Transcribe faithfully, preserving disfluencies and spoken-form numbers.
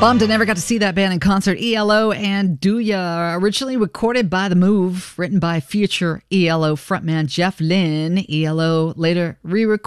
Bummed I never got to see that band in concert. E L O and Do Ya, originally recorded by The Move, written by future E L O frontman Jeff Lynne. E L O later re-recorded